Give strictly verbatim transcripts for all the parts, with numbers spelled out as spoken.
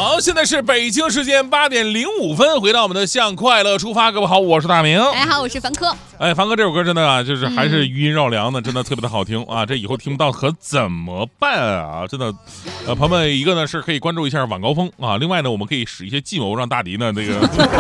好，现在是北京时间八点零五分，回到我们的向快乐出发。各位好，我是大明。 大家好，我是凡科。 哎，凡哥这首歌真的啊，就是还是余音绕梁的，嗯、真的特别的好听啊！这以后听不到可怎么办啊？真的，呃，朋友们，一个呢是可以关注一下晚高峰啊，另外呢，我们可以使一些计谋让大迪呢这个。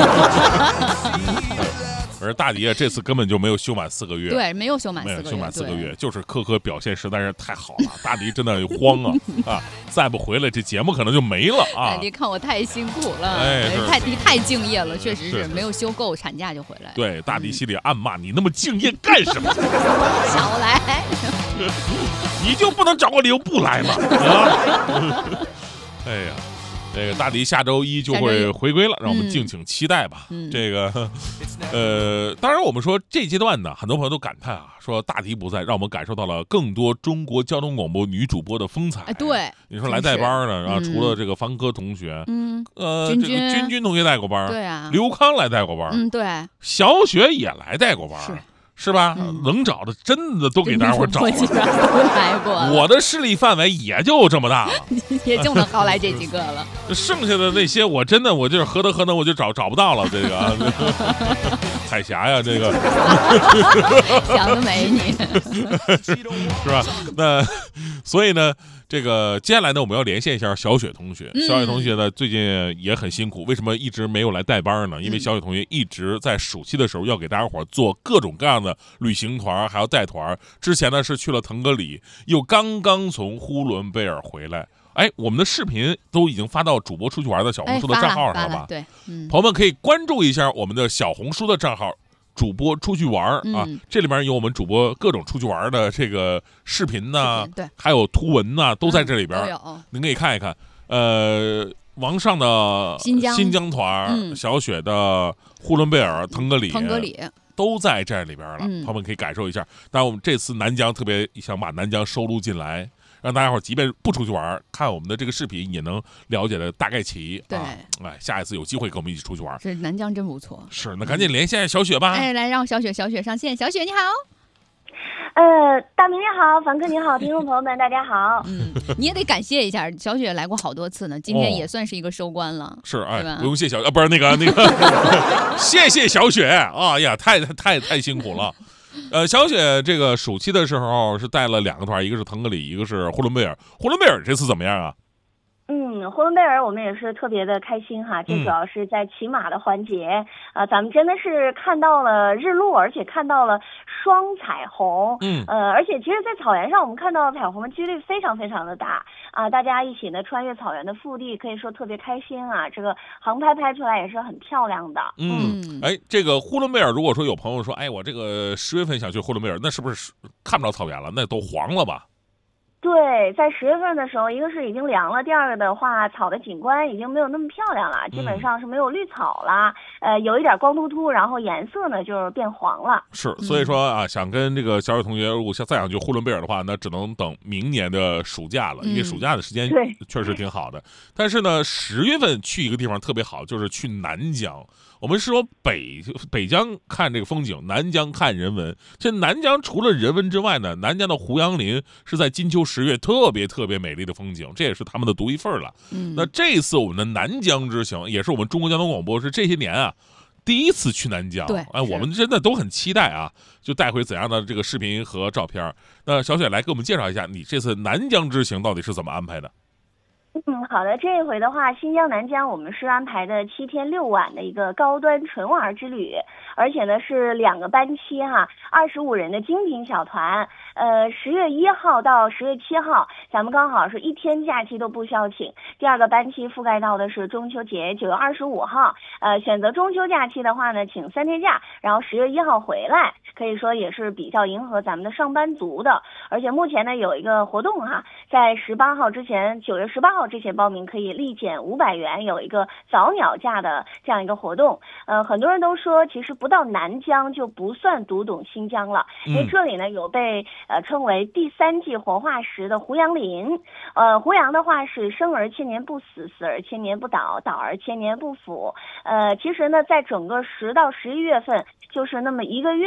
而大迪啊，这次根本就没有休满四个月， 对，没有休满四个月， 没有休满四个月，就是科科表现实在是太好了，大迪真的慌啊啊！再不回来，这节目可能就没了啊！ 大迪看我太辛苦了， 哎， 太迪太敬业了，确实是没有休够产假就回来。 对，大迪心里暗骂、嗯、你那么敬业干什么？ 少来， 你就不能找个理由不来吗？啊！哎呀。这个大迪下周一就会回归了，让我们敬请期待吧。嗯、这个，呃，当然我们说这阶段呢，很多朋友都感叹啊，说大迪不在，让我们感受到了更多中国交通广播女主播的风采。 哎，对， 你说来带班呢，然后除了这个方科同学， 嗯， 呃， 君君这个君君同学带过班， 对啊， 刘康来带过班， 嗯，对， 小雪也来带过班。 是。 是吧？嗯、能找的真的都给大伙找了， 基本上都来过了。 我的势力范围也就这么大了， 也就能薅来这几个了。 剩下的那些，我真的我就是何德何能，我就找找不到了。这个、啊、彩霞呀，这个想得美你， 是吧？那所以呢？这个接下来呢，我们要连线一下小雪同学。 嗯、 小雪同学呢，最近也很辛苦，为什么一直没有来带班呢？因为小雪同学一直在暑期的时候要给大家伙做各种各样的旅行团，还要带团。之前呢是去了腾格里，又刚刚从呼伦贝尔回来。哎，我们的视频都已经发到主播出去玩的小红书的账号上了吧？ 对，嗯、 朋友们可以关注一下我们的小红书的账号。主播出去玩啊、 嗯， 这里面有我们主播各种出去玩的这个视频呐、 对， 还有图文呐、都在这里边、 嗯、都有， 您可以看一看。呃，王上的新疆新疆团、 嗯， 小雪的呼伦贝尔、腾格里、 腾格里都在这里边了， 嗯、 朋友们可以感受一下。当然，我们这次南疆特别想把南疆收录进来。让大家伙即便不出去玩，看我们的这个视频也能了解的大概齐。 对， 啊、哎，下一次有机会跟我们一起出去玩。 这南疆真不错。 是，那赶紧连线小雪吧。 哎，来让小雪小雪上线。小雪你好。 呃，大明你好，凡哥你好，听众朋友们大家好。 嗯，你也得感谢一下小雪来过好多次呢，今天也算是一个收官了。 哦、是，哎， 吧不用谢小啊，不是那个那个，谢谢小雪啊、哎、呀，太太太辛苦了。呃，小雪这个暑期的时候是带了两个团，一个是腾格里，一个是呼伦贝尔。呼伦贝尔这次怎么样啊？ 嗯，呼伦贝尔我们也是特别的开心哈，这主要是在骑马的环节啊、嗯呃，咱们真的是看到了日落，而且看到了双彩虹。 嗯， 呃，而且其实，在草原上我们看到彩虹的几率非常非常的大啊、呃，大家一起呢穿越草原的腹地，可以说特别开心啊。这个航拍拍出来也是很漂亮的。 嗯，哎，这个呼伦贝尔，如果说有朋友说，哎，我这个十月份想去呼伦贝尔，那是不是看不着草原了？那都黄了吧？ 对，在十月份的时候，一个是已经凉了，第二个的话，草的景观已经没有那么漂亮了，基本上是没有绿草啦，嗯、呃，有一点光秃秃，然后颜色呢就是变黄了。 是，所以说啊，想跟这个小雪同学，如果再想去呼伦贝尔的话，那只能等明年的暑假了，因为暑假的时间确实挺好的。嗯、但是呢，十月份去一个地方特别好，就是去南疆。我们说北北疆看这个风景，南疆看人文。这南疆除了人文之外呢，南疆的胡杨林是在金秋十月特别特别美丽的风景，这也是他们的独一份了。 嗯， 那这次我们的南疆之行，也是我们中国交通广播是这些年啊第一次去南疆。 对， 哎，我们真的都很期待啊，就带回怎样的这个视频和照片。那小雪来给我们介绍一下，你这次南疆之行到底是怎么安排的？ 嗯，好的，这一回的话，新疆南疆我们是安排的七天六晚的一个高端纯玩之旅，而且呢是两个班期哈，二十五人的精品小团。呃，十月一号到十月七号，咱们刚好是一天假期都不消请。第二个班期覆盖到的是中秋节，九月二十五号。呃，选择中秋假期的话呢，请三天假，然后十月一号回来，可以说也是比较迎合咱们的上班族的。而且目前呢有一个活动哈，在十八号之前，九月十八号之前报名可以立减五百元，有一个早鸟价的这样一个活动。呃，很多人都说，其实不到南疆就不算读懂新疆了，因为这里呢有被呃称为第三纪活化石的胡杨林。呃，胡杨的话是生而千年不死，死而千年不倒，倒而千年不腐。呃，其实呢，在整个十到十一月份，就是那么一个月的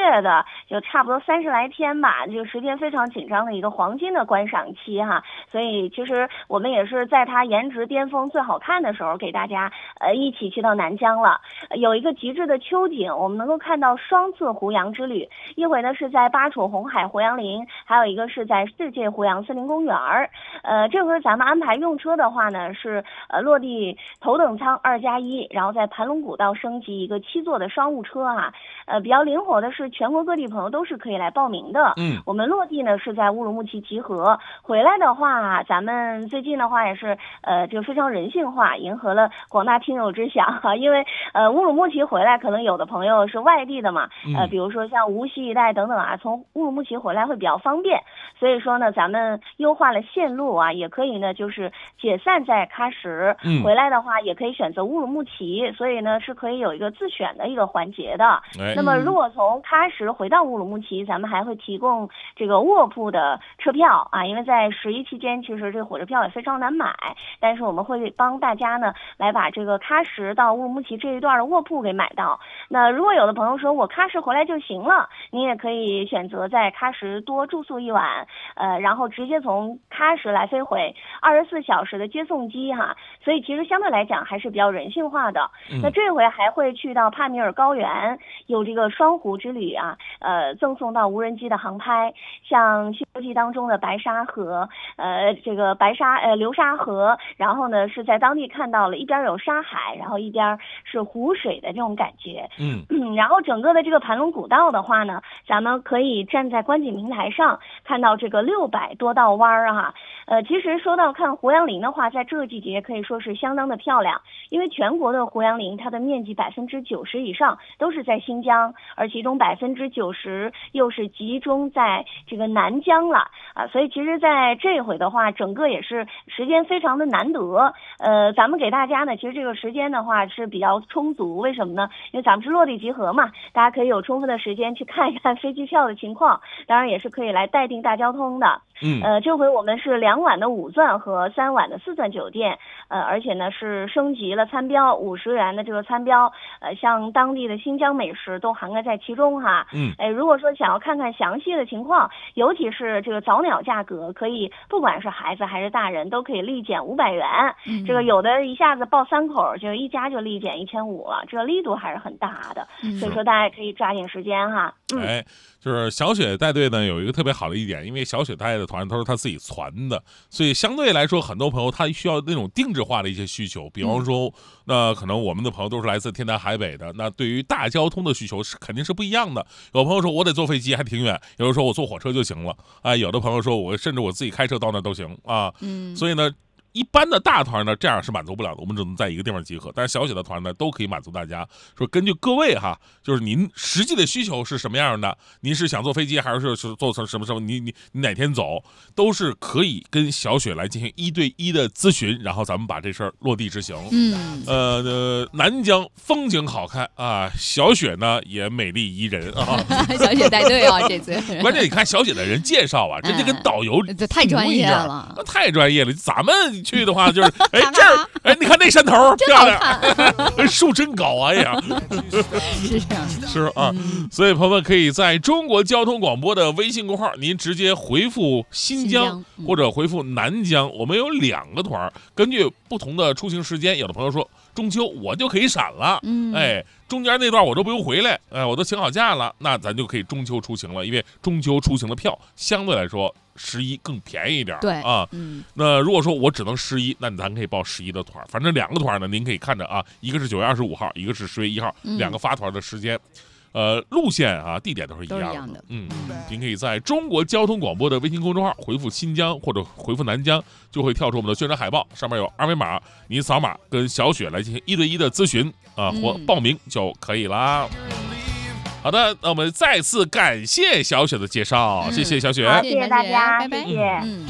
了，就差不多三十来天吧，这个时间非常紧张的一个黄金的观赏期哈。所以其实我们也是在它颜值巅峰最好看的时候，给大家呃一起去到南疆了。有一个极致的秋景，我们能够看到双次胡杨之旅，一回呢是在巴楚红海胡杨林，还有一个是在世界胡杨森林公园儿。呃，这回咱们安排用车的话呢，是呃落地头等舱二加一，然后在盘龙古道升级一个七座的商务车啊。呃，比较灵活的是，全国各地朋友都是可以来报名的。 嗯， 我们落地呢是在乌鲁木齐集合，回来的话，咱们最近的话也是呃，就非常人性化，迎合了广大听友之想哈。因为呃，乌鲁木齐回来，可能有的朋友是外地的嘛，呃，比如说像无锡一带等等啊，从乌鲁木齐回来会比较方便，所以说呢，咱们优化了线路啊，也可以呢，就是解散在喀什， 嗯， 回来的话也可以选择乌鲁木齐，所以呢是可以有一个自选的一个环节的。 哎， 那么如果从喀什回到乌鲁木齐，咱们还会提供这个卧铺的车票啊，因为在十一期间，其实这个火车票也非常难买，但是我们会帮大家呢来把这个喀什到乌鲁木齐这一段的卧铺给买到。那如果有的朋友说我喀什回来就行了，你也可以选择在喀什多住宿一晚，呃，然后直接从喀什来飞回，二十四小时的接送机哈，所以其实相对来讲还是比较人性化的。 嗯、 那这回还会去到帕米尔高原，有这个双湖之旅啊，呃，赠送到无人机的航拍，像《西游记》当中的白沙河，呃，这个白沙呃流沙河，然后呢是在当地看到了一边有沙海，然后一边是湖水的这种感觉。 嗯， 然后整个的这个盘龙古道的话呢，咱们可以站在观景平台上看到这个六百多道弯儿哈。呃，其实说到看胡杨林的话，在这个季节可以说是相当的漂亮，因为全国的胡杨林它的面积百分之九十以上都是在新疆，而其中百分之九十又是集中在这个南疆了啊，所以其实在这回的话，整个也是时间非常的难得。呃，咱们给大家呢，其实这个时间的话是比较充足，为什么呢？因为咱们是落地集合嘛，大家可以有充分的时间去看一看飞机票的情况，当然也是可以来待定大交通的。 嗯， 呃，这回我们是两晚的五钻和三晚的四钻酒店，呃，而且呢是升级了餐标，五十元的这个餐标，呃，像当地的新疆美食都涵盖在其中哈。 嗯， 哎，如果说想要看看详细的情况，尤其是这个早鸟价格，可以不管是孩子还是大人都可以立减五百元。 嗯， 这个有的一下子报三口，就一家就立减一千五了，这个力度还是很大的。 嗯， 所以说大家可以抓紧时间哈。嗯， 哎，就是小雪带队呢有一个特别好的一点，因为小雪带的团都是他自己传的，所以相对来说，很多朋友他需要那种定制化的一些需求，比方说，那可能我们的朋友都是来自天南海北的，那对于大交通的需求是肯定是不一样的。有朋友说我得坐飞机还挺远，有人说我坐火车就行了，啊，有的朋友说我甚至我自己开车到那都行啊。 嗯， 所以呢，一般的大团呢，这样是满足不了的，我们只能在一个地方集合。但是小雪的团呢，都可以满足大家。说根据各位哈，就是您实际的需求是什么样的，您是想坐飞机还是是坐成什么什么？你你你哪天走，都是可以跟小雪来进行一对一的咨询，然后咱们把这事儿落地执行。 嗯， 呃，呃南疆风景好看啊，小雪呢也美丽宜人啊。 小雪带队啊，这次。 关键你看小雪的人介绍啊，人家跟导游这太专业了， 太专业了。咱们去的话就是，哎这儿，哎你看那山头漂亮，树真高啊呀， 是这样， 是啊。所以朋友们可以在中国交通广播的微信公号，您直接回复新疆或者回复南疆，我们有两个团，根据不同的出行时间，有的朋友说中秋我就可以闪了，哎，中间那段我都不用回来，哎，我都请好假了，那咱就可以中秋出行了，因为中秋出行的票相对来说十一更便宜一点， 对啊，嗯，那如果说我只能十一，那咱可以报十一的团，反正两个团呢，您可以看着啊，一个是九月二十五号，一个是十月一号， 嗯、 两个发团的时间。呃，路线啊，地点都是一样的。 样的嗯，您可以在中国交通广播的微信公众号回复新疆或者回复南疆，就会跳出我们的宣传海报，上面有二维码，您扫码跟小雪来进行一对一的咨询啊、呃、或报名就可以啦。好的，那我们再次感谢小雪的介绍，嗯、谢谢小雪， 好，谢谢大家， 拜拜谢谢。 嗯。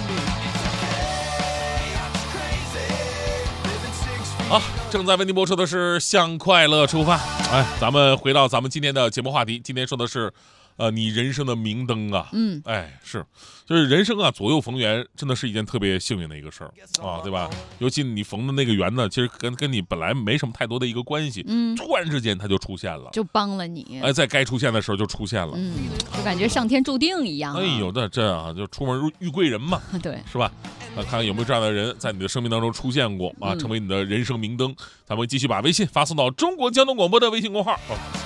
好，正在为您播出的是向快乐出发。哎，咱们回到咱们今天的节目话题，今天说的是呃你人生的明灯啊。 嗯， 哎，是，就是人生啊，左右逢源，真的是一件特别幸运的一个事儿啊，对吧？尤其你逢的那个缘呢，其实跟跟你本来没什么太多的一个关系， 嗯， 突然之间它就出现了， 就帮了你。 哎，在该出现的时候就出现了， 嗯，就感觉上天注定一样、啊。 哎呦，那这啊，就出门遇贵人嘛， 对， 是吧？啊，看看有没有这样的人在你的生命当中出现过啊，成为你的人生明灯。咱们继续把微信发送到中国交通广播的微信公号。哦